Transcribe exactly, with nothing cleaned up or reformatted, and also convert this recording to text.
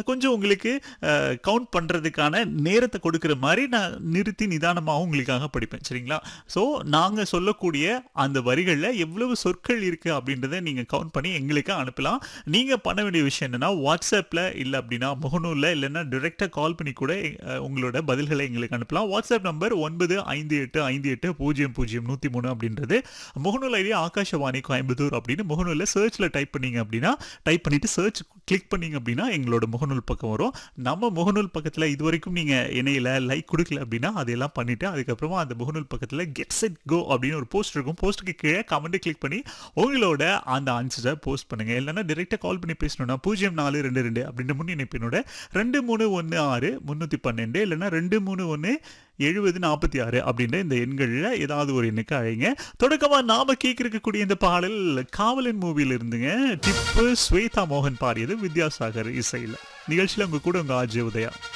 கொஞ்சம் உங்களுக்கு கவுண்ட் பண்ணுறதுக்கான நேரத்தை கொடுக்குற மாதிரி நான் நிறுத்தி நிதானமாகவும் உங்களுக்காக படிப்பேன். சரிங்களா? ஸோ நாங்கள் சொல்லக்கூடிய அந்த வரிகளில் எவ்வளவு சொற்கள் இருக்குது அப்படின்றத நீங்கள் கவுண்ட் பண்ணி எங்களுக்கு அனுப்பலாம். நீங்கள் பண்ண வேண்டிய விஷயம் என்னென்னா, வாட்ஸ்அப்பில் இல்லை அப்படின்னா முகநூலில் இல்லைன்னா டிரெக்டாக கால் பண்ணி கூட அஹ், உங்களோட பதில்களை எங்களுக்கு அனுப்பலாம். வாட்ஸ்அப் நம்பர் ஒன்பது ஐந்து எட்டு ஐந்து எட்டு பூஜ்ஜியம் பூஜ்ஜியம் நூற்றி மூணு அப்படின்றது. முகநூல் ஐடி ஆகாஷவாணி கோயம்புத்தூர் அப்படின்னு முகநூலில் சர்ச்சில் டைப் பண்ணீங்க அப்படின்னா, டைப் பண்ணிவிட்டு சர்ச் கிளிக் பண்ணீங்க அப்படின்னா எங்களோட முகநூல் பக்கம் வரும். நம்ம முகநூல் பக்கத்தில் இது வரைக்கும் நீங்கள் இணையில லைக் கொடுக்கல அப்படின்னா அதையெல்லாம் பண்ணிவிட்டு அதுக்கப்புறமா அந்த முகநூல் பக்கத்தில் கெட் செட் கோ அப்படின்னு ஒரு போஸ்ட் இருக்கும். போஸ்ட்டுக்கு கீழே கமெண்ட் கிளிக் பண்ணி உங்களோட அந்த ஆன்சரை போஸ்ட் பண்ணுங்கள். இல்லைன்னா டிரெக்டாக கால் பண்ணி பேசணும்னா பூஜ்ஜியம் நாலு ரெண்டு ரெண்டு அப்படின்ற முன்னிணைப்பினோட ரெண்டு மூணு ஒன்று ஆறு முந்நூற்றி பன்னெண்டு இல்லைன்னா ரெண்டு மூணு ஒன்று எழுபது நாற்பத்தி ஆறு அப்படின்ற இந்த எண்களில் ஏதாவது ஒரு எண்ணுக்கு அழைங்க. தொடக்கமாக நாம கேட்கக்கூடிய இந்த பாடல் காவலன் மூவியில் இருந்துங்க. டிப்பு ஸ்வேதா மோகன் பாடியது, வித்யாசாகர் இசையில். நிகழ்ச்சியில் உங்க கூட உங்க ஆஜய் உதயா.